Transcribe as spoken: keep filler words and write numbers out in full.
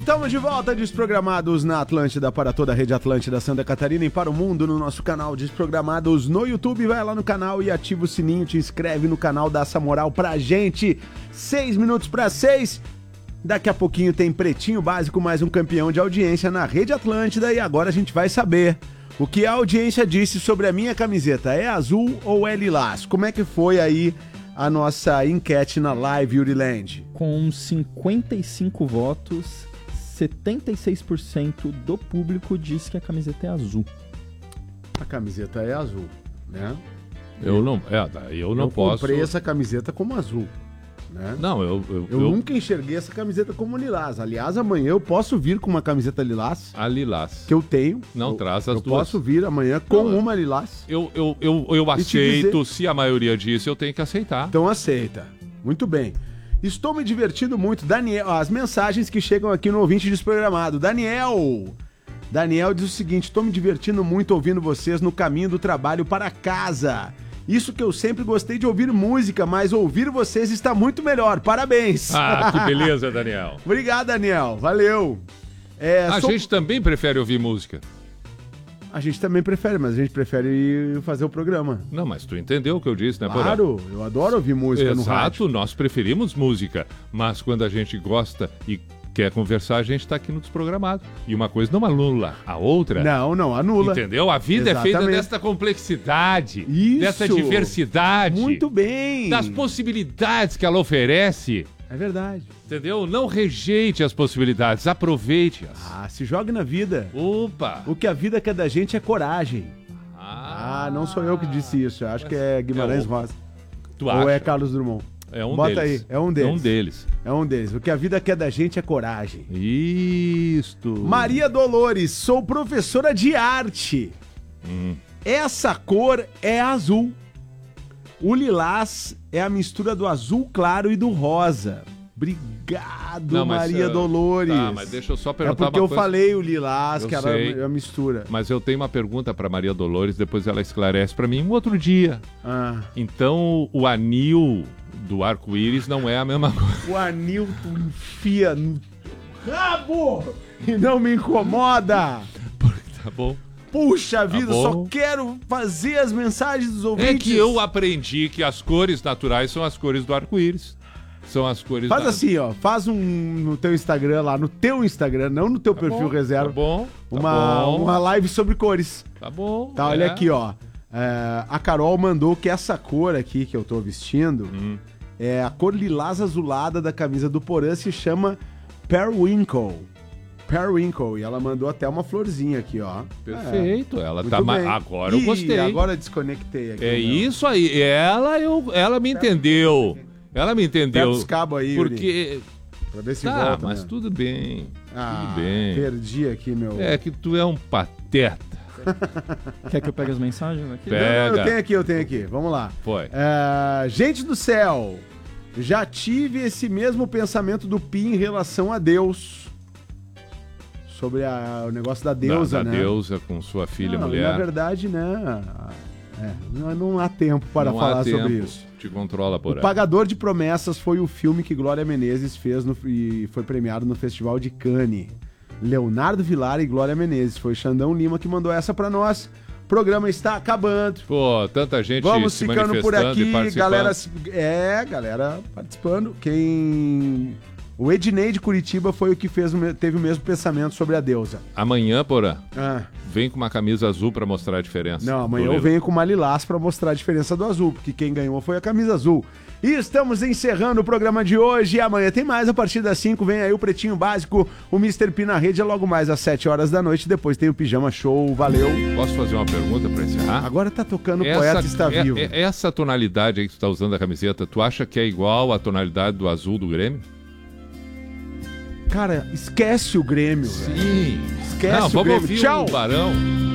Estamos de volta, Desprogramados na Atlântida, para toda a rede Atlântida Santa Catarina e para o mundo no nosso canal Desprogramados no YouTube. Vai lá no canal e ativa o sininho, te inscreve no canal, dá essa moral pra gente. Seis minutos para seis. Daqui a pouquinho tem Pretinho Básico, mais um campeão de audiência na rede Atlântida, e agora a gente vai saber o que a audiência disse sobre a minha camiseta. É azul ou é lilás? Como é que foi aí a nossa enquete na live Uriland? Com cinquenta e cinco votos, setenta e seis por cento do público diz que a camiseta é azul. A camiseta é azul, né? Eu não, é, eu não eu posso... Eu comprei essa camiseta como azul, né? Não, eu... Eu, eu, eu nunca enxerguei essa camiseta como lilás. Aliás, amanhã eu posso vir com uma camiseta lilás. A lilás. Que eu tenho. Não, eu, traz as eu duas. Eu posso vir amanhã com não, uma lilás. Eu, eu, eu, eu aceito, dizer... se a maioria disse, eu tenho que aceitar. Então aceita. Muito bem. Estou me divertindo muito. Daniel, as mensagens que chegam aqui no ouvinte desprogramado. Daniel! Daniel diz o seguinte: estou me divertindo muito ouvindo vocês no caminho do trabalho para casa. Isso que eu sempre gostei de ouvir música, mas ouvir vocês está muito melhor. Parabéns! Ah, que beleza, Daniel. Obrigado, Daniel. Valeu. É, a sou... gente também prefere ouvir música. A gente também prefere, mas a gente prefere fazer o programa. Não, mas tu entendeu o que eu disse, né, Porã? Claro, eu adoro ouvir música Exato, no rádio. Exato, nós preferimos música, mas quando a gente gosta e quer conversar, a gente tá aqui no Desprogramado. E uma coisa não anula a outra. Não, não anula. Entendeu? A vida Exatamente. é feita dessa complexidade, Isso. dessa diversidade. Muito bem. Das possibilidades que ela oferece. É verdade. Entendeu? Não rejeite as possibilidades, aproveite-as. Ah, se jogue na vida. Opa! O que a vida quer da gente é coragem. Ah, ah não sou eu que disse isso. Eu acho que é Guimarães é o... Rosa. Tu Ou acha? é Carlos Drummond. É um Bota deles. aí, é um deles. É um deles. É um deles. O que a vida quer da gente é coragem. Isto. Maria Dolores, sou professora de arte. Hum. Essa cor é azul. O lilás é a mistura do azul claro e do rosa. Obrigado, Não, mas, Maria uh, Dolores. Tá, mas deixa eu só perguntar É porque uma eu coisa. falei o lilás, eu que sei, era a mistura. Mas eu tenho uma pergunta para Maria Dolores, depois ela esclarece para mim um outro dia. Ah. Então, o anil do arco-íris não é a mesma coisa. O anil tu enfia no rabo e não me incomoda. Tá bom. Puxa vida, tá só quero fazer as mensagens dos ouvintes. É que eu aprendi que as cores naturais são as cores do arco-íris. São as cores... Faz da... assim, ó. Faz um no teu Instagram lá, no teu Instagram, não no teu tá perfil bom, reserva. Tá bom, tá uma, bom. uma live sobre cores. Tá bom. Tá, olha é. aqui, ó. É, a Carol mandou que essa cor aqui que eu tô vestindo hum. é a cor lilás azulada da camisa do Porã, se chama Periwinkle. Periwinkle. E ela mandou até uma florzinha aqui, ó. Perfeito. É. Ela Muito tá... bem. Agora Ih, eu gostei. Agora desconectei aqui. É isso aí. Ela, eu, ela me entendeu. Ela me entendeu. Pega os cabos aí, porque... Yuri, pra ver se tá, volta, mas né? tudo bem. Ah, tudo bem. Perdi aqui, meu... É que tu é um pateta. Quer que eu pegue as mensagens aqui? Pega. Não, eu tenho aqui, eu tenho aqui. Vamos lá. Foi. É, gente do céu, já tive esse mesmo pensamento do Pi em relação a Deus. Sobre a, o negócio da deusa, da, da né? Da deusa com sua filha, não, mulher. Na verdade, né... É, não, não há tempo para não falar há tempo. sobre isso. Te controla, por O Pagador de Promessas foi o filme que Glória Menezes fez no, e foi premiado no Festival de Cannes. Leonardo Vilar e Glória Menezes. Foi Xandão Lima que mandou essa pra nós. O programa está acabando. Pô, tanta gente Vamos se ficando por manifestando aqui, e participando. galera. É, galera participando. Quem... O Ednei de Curitiba foi o que fez, teve o mesmo pensamento sobre a deusa. Amanhã, Porã, Ah. vem com uma camisa azul pra mostrar a diferença. Não, amanhã eu venho com uma lilás pra mostrar a diferença do azul, porque quem ganhou foi a camisa azul. E estamos encerrando o programa de hoje. Amanhã tem mais, a partir das cinco vem aí o Pretinho Básico, o mister P na rede é logo mais às sete horas da noite, depois tem o Pijama Show, valeu. Posso fazer uma pergunta pra encerrar? Agora tá tocando o essa, Poeta Está é, Vivo. É, essa tonalidade aí que tu tá usando a camiseta, tu acha que é igual à tonalidade do azul do Grêmio? Cara, esquece o Grêmio, Sim. velho. Esquece Não, o vamos Grêmio. ouvir Tchau. o Barão.